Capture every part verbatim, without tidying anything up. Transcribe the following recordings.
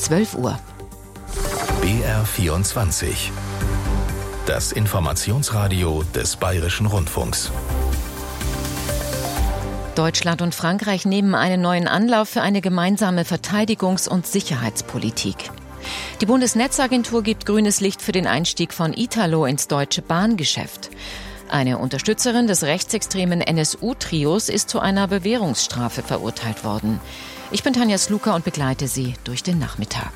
zwölf Uhr. B R vierundzwanzig. Das Informationsradio des Bayerischen Rundfunks. Deutschland und Frankreich nehmen einen neuen Anlauf für eine gemeinsame Verteidigungs- und Sicherheitspolitik. Die Bundesnetzagentur gibt grünes Licht für den Einstieg von Italo ins deutsche Bahngeschäft. Eine Unterstützerin des rechtsextremen N S U-Trios ist zu einer Bewährungsstrafe verurteilt worden. Ich bin Tanja Sluka und begleite Sie durch den Nachmittag.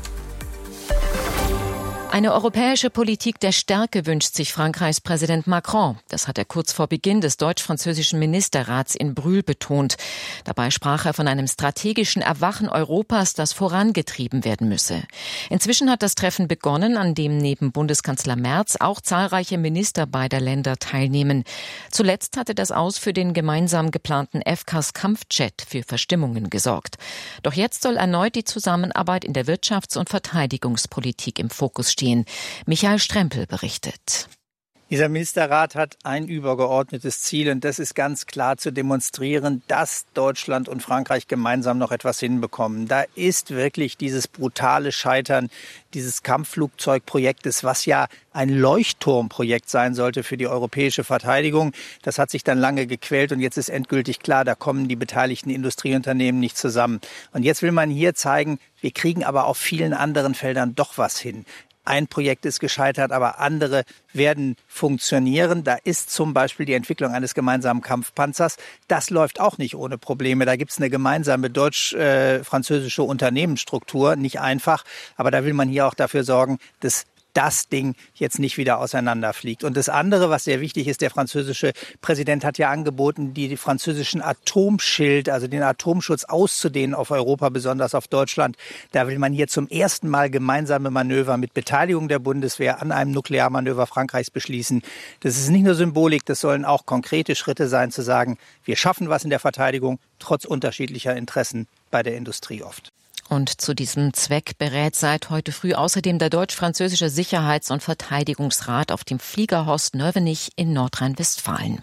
Eine europäische Politik der Stärke wünscht sich Frankreichs Präsident Macron. Das hat er kurz vor Beginn des deutsch-französischen Ministerrats in Brühl betont. Dabei sprach er von einem strategischen Erwachen Europas, das vorangetrieben werden müsse. Inzwischen hat das Treffen begonnen, an dem neben Bundeskanzler Merz auch zahlreiche Minister beider Länder teilnehmen. Zuletzt hatte das Aus für den gemeinsam geplanten F C A S-Kampfjet für Verstimmungen gesorgt. Doch jetzt soll erneut die Zusammenarbeit in der Wirtschafts- und Verteidigungspolitik im Fokus stehen. Michael Strempel berichtet. Dieser Ministerrat hat ein übergeordnetes Ziel und das ist ganz klar zu demonstrieren, dass Deutschland und Frankreich gemeinsam noch etwas hinbekommen. Da ist wirklich dieses brutale Scheitern dieses Kampfflugzeugprojektes, was ja ein Leuchtturmprojekt sein sollte für die europäische Verteidigung. Das hat sich dann lange gequält und jetzt ist endgültig klar, da kommen die beteiligten Industrieunternehmen nicht zusammen. Und jetzt will man hier zeigen, wir kriegen aber auf vielen anderen Feldern doch was hin. Ein Projekt ist gescheitert, aber andere werden funktionieren. Da ist zum Beispiel die Entwicklung eines gemeinsamen Kampfpanzers. Das läuft auch nicht ohne Probleme. Da gibt es eine gemeinsame deutsch-französische Unternehmensstruktur. Nicht einfach, aber da will man hier auch dafür sorgen, dass das Ding jetzt nicht wieder auseinanderfliegt. Und das andere, was sehr wichtig ist, der französische Präsident hat ja angeboten, die, die französischen Atomschild, also den Atomschutz auszudehnen auf Europa, besonders auf Deutschland. Da will man hier zum ersten Mal gemeinsame Manöver mit Beteiligung der Bundeswehr an einem Nuklearmanöver Frankreichs beschließen. Das ist nicht nur Symbolik, das sollen auch konkrete Schritte sein, zu sagen, wir schaffen was in der Verteidigung, trotz unterschiedlicher Interessen bei der Industrie oft. Und zu diesem Zweck berät seit heute früh außerdem der deutsch-französische Sicherheits- und Verteidigungsrat auf dem Flieger Horst Növenich in Nordrhein-Westfalen.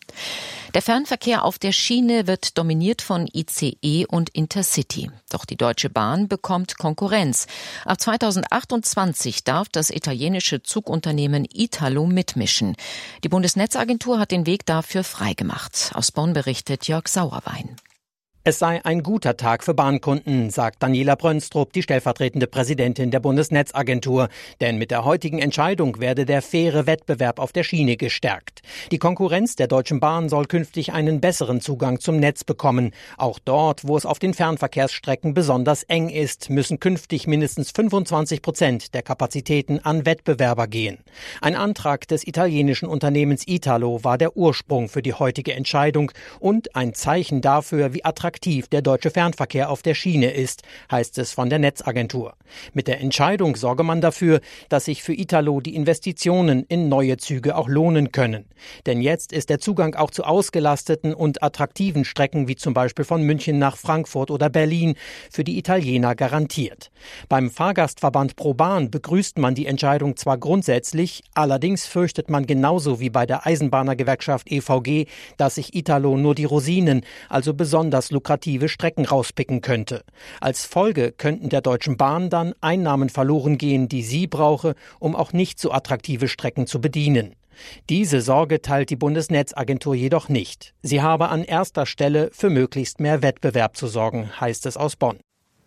Der Fernverkehr auf der Schiene wird dominiert von I C E und Intercity. Doch die Deutsche Bahn bekommt Konkurrenz. Ab zweitausendachtundzwanzig darf das italienische Zugunternehmen Italo mitmischen. Die Bundesnetzagentur hat den Weg dafür freigemacht. Aus Bonn berichtet Jörg Sauerwein. Es sei ein guter Tag für Bahnkunden, sagt Daniela Brönstrup, die stellvertretende Präsidentin der Bundesnetzagentur. Denn mit der heutigen Entscheidung werde der faire Wettbewerb auf der Schiene gestärkt. Die Konkurrenz der Deutschen Bahn soll künftig einen besseren Zugang zum Netz bekommen. Auch dort, wo es auf den Fernverkehrsstrecken besonders eng ist, müssen künftig mindestens fünfundzwanzig Prozent der Kapazitäten an Wettbewerber gehen. Ein Antrag des italienischen Unternehmens Italo war der Ursprung für die heutige Entscheidung und ein Zeichen dafür, wie attraktiv der deutsche Fernverkehr auf der Schiene ist, heißt es von der Netzagentur. Mit der Entscheidung sorge man dafür, dass sich für Italo die Investitionen in neue Züge auch lohnen können. Denn jetzt ist der Zugang auch zu ausgelasteten und attraktiven Strecken wie zum Beispiel von München nach Frankfurt oder Berlin für die Italiener garantiert. Beim Fahrgastverband ProBahn begrüßt man die Entscheidung zwar grundsätzlich, allerdings fürchtet man genauso wie bei der Eisenbahnergewerkschaft E V G, dass sich Italo nur die Rosinen, also besonders lukrative Strecken rauspicken könnte. Als Folge könnten der Deutschen Bahn dann Einnahmen verloren gehen, die sie brauche, um auch nicht so attraktive Strecken zu bedienen. Diese Sorge teilt die Bundesnetzagentur jedoch nicht. Sie habe an erster Stelle für möglichst mehr Wettbewerb zu sorgen, heißt es aus Bonn.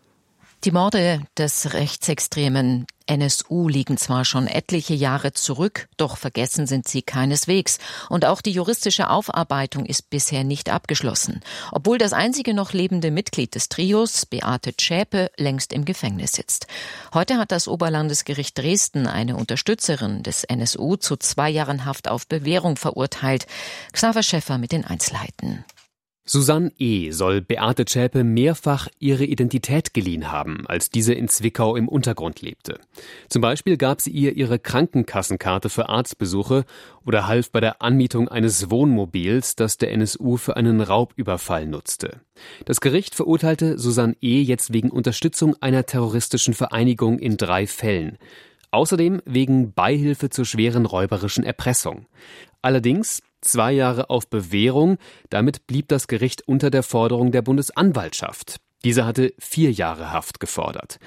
Die Morde des rechtsextremen N S U liegen zwar schon etliche Jahre zurück, doch vergessen sind sie keineswegs. Und auch die juristische Aufarbeitung ist bisher nicht abgeschlossen. Obwohl das einzige noch lebende Mitglied des Trios, Beate Zschäpe, längst im Gefängnis sitzt. Heute hat das Oberlandesgericht Dresden eine Unterstützerin des N S U zu zwei Jahren Haft auf Bewährung verurteilt. Xaver Schäffer mit den Einzelheiten. Susanne E. soll Beate Zschäpe mehrfach ihre Identität geliehen haben, als diese in Zwickau im Untergrund lebte. Zum Beispiel gab sie ihr ihre Krankenkassenkarte für Arztbesuche oder half bei der Anmietung eines Wohnmobils, das der N S U für einen Raubüberfall nutzte. Das Gericht verurteilte Susanne E. jetzt wegen Unterstützung einer terroristischen Vereinigung in drei Fällen. Außerdem wegen Beihilfe zur schweren räuberischen Erpressung. Allerdings zwei Jahre auf Bewährung, damit blieb das Gericht unter der Forderung der Bundesanwaltschaft. Diese hatte vier Jahre Haft gefordert.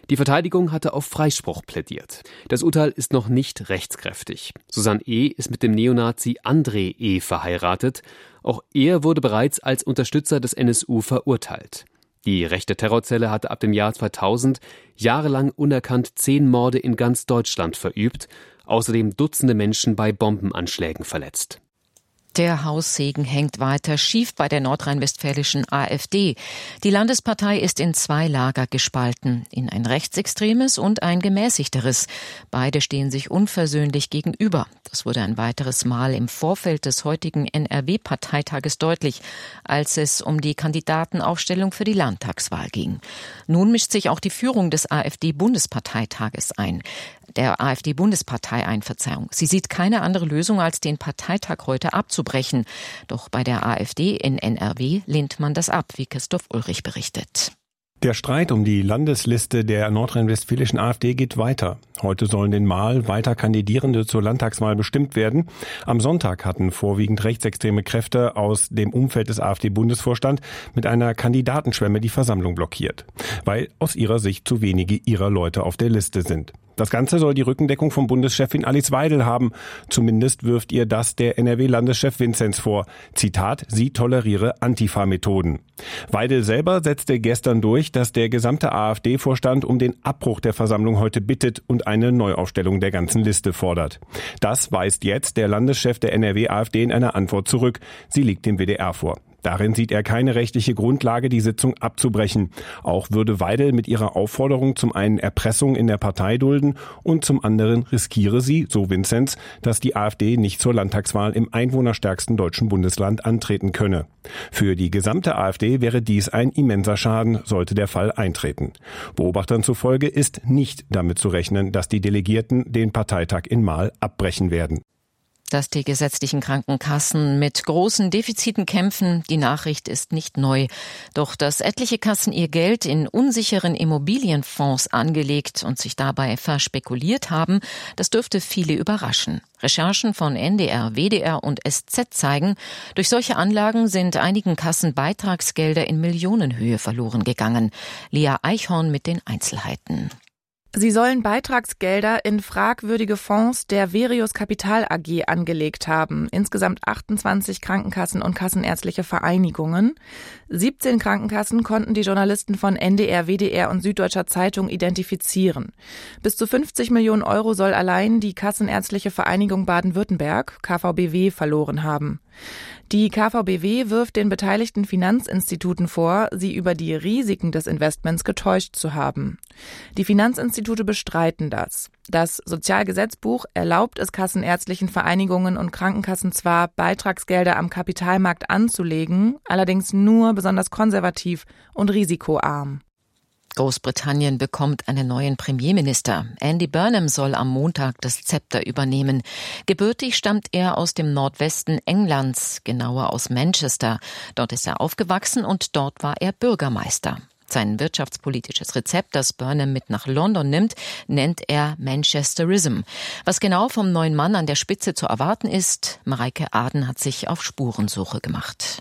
Die Verteidigung hatte auf Freispruch plädiert. Das Urteil ist noch nicht rechtskräftig. Susanne E. ist mit dem Neonazi André E. verheiratet. Auch er wurde bereits als Unterstützer des N S U verurteilt. Die rechte Terrorzelle hatte ab dem Jahr zweitausend jahrelang unerkannt zehn Morde in ganz Deutschland verübt, außerdem Dutzende Menschen bei Bombenanschlägen verletzt. Der Haussegen hängt weiter schief bei der nordrhein-westfälischen AfD. Die Landespartei ist in zwei Lager gespalten, in ein rechtsextremes und ein gemäßigteres. Beide stehen sich unversöhnlich gegenüber. Das wurde ein weiteres Mal im Vorfeld des heutigen N R W-Parteitages deutlich, als es um die Kandidatenaufstellung für die Landtagswahl ging. Nun mischt sich auch die Führung des AfD-Bundesparteitages ein. Der AfD-Bundespartei ein, Verzeihung. Sie sieht keine andere Lösung, als den Parteitag heute abzubrechen. Doch bei der AfD in N R W lehnt man das ab, wie Christoph Ulrich berichtet. Der Streit um die Landesliste der nordrhein-westfälischen AfD geht weiter. Heute sollen den Mal weiter Kandidierende zur Landtagswahl bestimmt werden. Am Sonntag hatten vorwiegend rechtsextreme Kräfte aus dem Umfeld des AfD-Bundesvorstands mit einer Kandidatenschwemme die Versammlung blockiert, weil aus ihrer Sicht zu wenige ihrer Leute auf der Liste sind. Das Ganze soll die Rückendeckung von Bundeschefin Alice Weidel haben. Zumindest wirft ihr das der N R W-Landeschef Vinzenz vor. Zitat, sie toleriere Antifa-Methoden. Weidel selber setzte gestern durch, dass der gesamte AfD-Vorstand um den Abbruch der Versammlung heute bittet und eine Neuaufstellung der ganzen Liste fordert. Das weist jetzt der Landeschef der N R W-AfD in einer Antwort zurück. Sie liegt dem W D R vor. Darin sieht er keine rechtliche Grundlage, die Sitzung abzubrechen. Auch würde Weidel mit ihrer Aufforderung zum einen Erpressung in der Partei dulden und zum anderen riskiere sie, so Vinzenz, dass die AfD nicht zur Landtagswahl im einwohnerstärksten deutschen Bundesland antreten könne. Für die gesamte AfD wäre dies ein immenser Schaden, sollte der Fall eintreten. Beobachtern zufolge ist nicht damit zu rechnen, dass die Delegierten den Parteitag in Marl abbrechen werden. Dass die gesetzlichen Krankenkassen mit großen Defiziten kämpfen, die Nachricht ist nicht neu. Doch dass etliche Kassen ihr Geld in unsicheren Immobilienfonds angelegt und sich dabei verspekuliert haben, das dürfte viele überraschen. Recherchen von N D R, W D R und S Z zeigen, durch solche Anlagen sind einigen Kassen Beitragsgelder in Millionenhöhe verloren gegangen. Lea Eichhorn mit den Einzelheiten. Sie sollen Beitragsgelder in fragwürdige Fonds der Verius Kapital A G angelegt haben. Insgesamt achtundzwanzig Krankenkassen und kassenärztliche Vereinigungen. siebzehn Krankenkassen konnten die Journalisten von N D R, W D R und Süddeutscher Zeitung identifizieren. Bis zu fünfzig Millionen Euro soll allein die Kassenärztliche Vereinigung Baden-Württemberg, K V B W, verloren haben. Die K V B W wirft den beteiligten Finanzinstituten vor, sie über die Risiken des Investments getäuscht zu haben. Die Finanzinstitute bestreiten das. Das Sozialgesetzbuch erlaubt es kassenärztlichen Vereinigungen und Krankenkassen zwar, Beitragsgelder am Kapitalmarkt anzulegen, allerdings nur besonders konservativ und risikoarm. Großbritannien bekommt einen neuen Premierminister. Andy Burnham soll am Montag das Zepter übernehmen. Gebürtig stammt er aus dem Nordwesten Englands, genauer aus Manchester. Dort ist er aufgewachsen und dort war er Bürgermeister. Sein wirtschaftspolitisches Rezept, das Burnham mit nach London nimmt, nennt er Manchesterism. Was genau vom neuen Mann an der Spitze zu erwarten ist, Mareike Aden hat sich auf Spurensuche gemacht.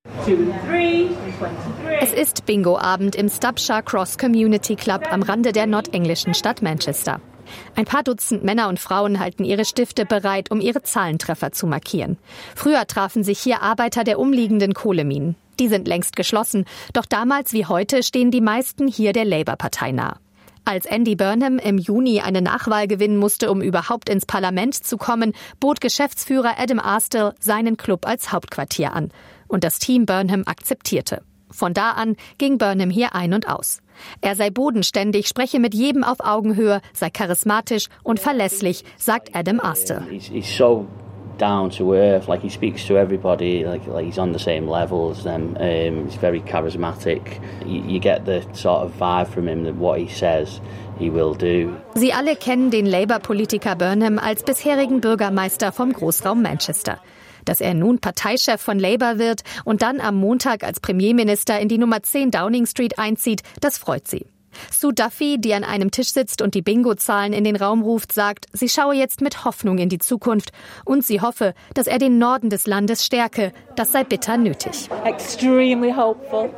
Es ist Bingo-Abend im Stubshire Cross Community Club am Rande der nordenglischen Stadt Manchester. Ein paar Dutzend Männer und Frauen halten ihre Stifte bereit, um ihre Zahlentreffer zu markieren. Früher trafen sich hier Arbeiter der umliegenden Kohleminen. Die sind längst geschlossen, doch damals wie heute stehen die meisten hier der Labour-Partei nah. Als Andy Burnham im Juni eine Nachwahl gewinnen musste, um überhaupt ins Parlament zu kommen, bot Geschäftsführer Adam Astill seinen Club als Hauptquartier an. Und das Team Burnham akzeptierte. Von da an ging Burnham hier ein und aus. Er sei bodenständig, spreche mit jedem auf Augenhöhe, sei charismatisch und verlässlich, sagt Adam Astill. He's so down to earth, like he speaks to everybody, like, like he's on the same level as them. Um, he's very charismatic. You, you get the sort of vibe from him that what he says he will do. Sie alle kennen den Labour-Politiker Burnham als bisherigen Bürgermeister vom Großraum Manchester. Dass er nun Parteichef von Labour wird und dann am Montag als Premierminister in die Nummer zehn Downing Street einzieht, das freut sie. Sue Duffy, die an einem Tisch sitzt und die Bingo-Zahlen in den Raum ruft, sagt, sie schaue jetzt mit Hoffnung in die Zukunft und sie hoffe, dass er den Norden des Landes stärke. Das sei bitter nötig. Extremely hopeful.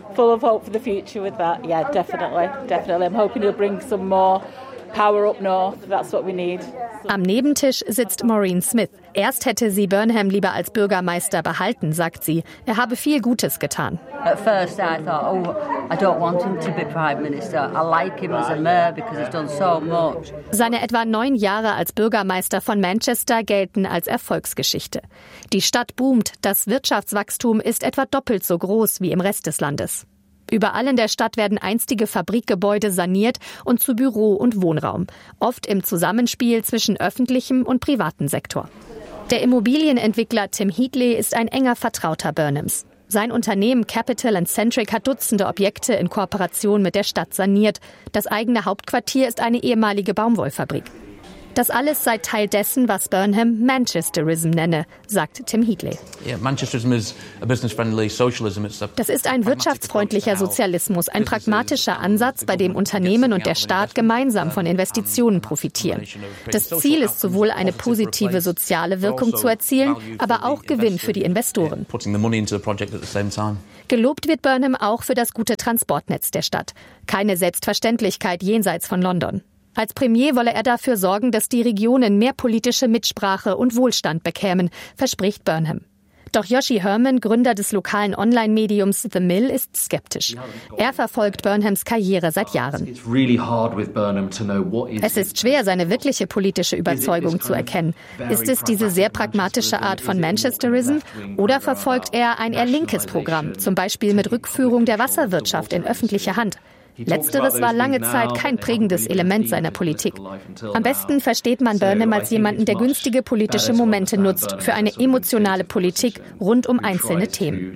full of hope for the future with that. Yeah, definitely, definitely. I'm hoping he'll bring some more power up north. That's what we need. Am Nebentisch sitzt Maureen Smith. Erst hätte sie Burnham lieber als Bürgermeister behalten, sagt sie. Er habe viel Gutes getan. At first I thought, oh, I don't want him to be Prime Minister. I like him as a mayor because he's done so much. Seine etwa neun Jahre als Bürgermeister von Manchester gelten als Erfolgsgeschichte. Die Stadt boomt, das Wirtschaftswachstum ist etwa doppelt so groß wie im Rest des Landes. Überall in der Stadt werden einstige Fabrikgebäude saniert und zu Büro- und Wohnraum, oft im Zusammenspiel zwischen öffentlichem und privatem Sektor. Der Immobilienentwickler Tim Heatley ist ein enger Vertrauter Burnhams. Sein Unternehmen Capital and Centric hat Dutzende Objekte in Kooperation mit der Stadt saniert. Das eigene Hauptquartier ist eine ehemalige Baumwollfabrik. Das alles sei Teil dessen, was Burnham Manchesterism nenne, sagt Tim Heatley. Das ist ein wirtschaftsfreundlicher Sozialismus, ein pragmatischer Ansatz, bei dem Unternehmen und der Staat gemeinsam von Investitionen profitieren. Das Ziel ist sowohl eine positive soziale Wirkung zu erzielen, aber auch Gewinn für die Investoren. Gelobt wird Burnham auch für das gute Transportnetz der Stadt. Keine Selbstverständlichkeit jenseits von London. Als Premier wolle er dafür sorgen, dass die Regionen mehr politische Mitsprache und Wohlstand bekämen, verspricht Burnham. Doch Yoshi Herman, Gründer des lokalen Online-Mediums The Mill, ist skeptisch. Er verfolgt Burnhams Karriere seit Jahren. Es ist schwer, seine wirkliche politische Überzeugung zu erkennen. Ist es diese sehr pragmatische Art von Manchesterism oder verfolgt er ein eher linkes Programm, zum Beispiel mit Rückführung der Wasserwirtschaft in öffentliche Hand? Letzteres war lange Zeit kein prägendes Element seiner Politik. Am besten versteht man Burnham als jemanden, der günstige politische Momente nutzt für eine emotionale Politik rund um einzelne Themen.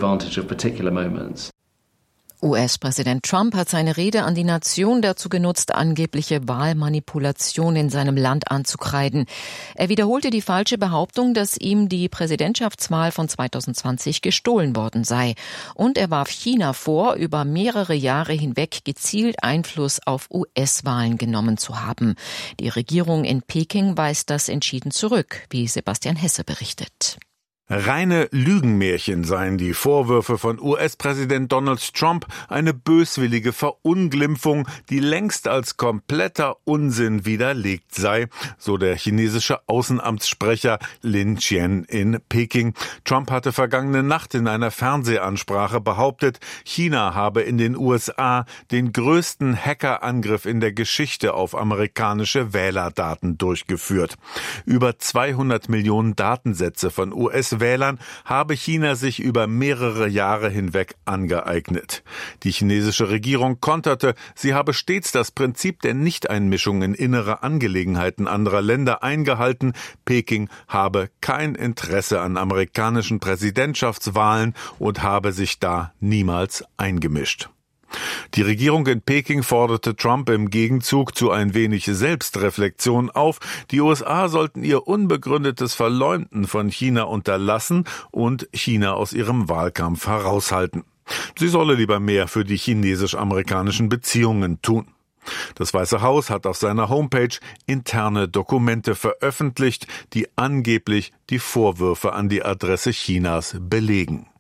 U S-Präsident Trump hat seine Rede an die Nation dazu genutzt, angebliche Wahlmanipulation in seinem Land anzukreiden. Er wiederholte die falsche Behauptung, dass ihm die Präsidentschaftswahl von zweitausendzwanzig gestohlen worden sei. Und er warf China vor, über mehrere Jahre hinweg gezielt Einfluss auf U S-Wahlen genommen zu haben. Die Regierung in Peking weist das entschieden zurück, wie Sebastian Hesse berichtet. Reine Lügenmärchen seien die Vorwürfe von U S-Präsident Donald Trump, eine böswillige Verunglimpfung, die längst als kompletter Unsinn widerlegt sei, so der chinesische Außenamtssprecher Lin Qian in Peking. Trump hatte vergangene Nacht in einer Fernsehansprache behauptet, China habe in den U S A den größten Hackerangriff in der Geschichte auf amerikanische Wählerdaten durchgeführt. Über zweihundert Millionen Datensätze von U S Wählern habe China sich über mehrere Jahre hinweg angeeignet. Die chinesische Regierung konterte, sie habe stets das Prinzip der Nichteinmischung in innere Angelegenheiten anderer Länder eingehalten. Peking habe kein Interesse an amerikanischen Präsidentschaftswahlen und habe sich da niemals eingemischt. Die Regierung in Peking forderte Trump im Gegenzug zu ein wenig Selbstreflexion auf. Die U S A sollten ihr unbegründetes Verleumden von China unterlassen und China aus ihrem Wahlkampf heraushalten. Sie solle lieber mehr für die chinesisch-amerikanischen Beziehungen tun. Das Weiße Haus hat auf seiner Homepage interne Dokumente veröffentlicht, die angeblich die Vorwürfe an die Adresse Chinas belegen.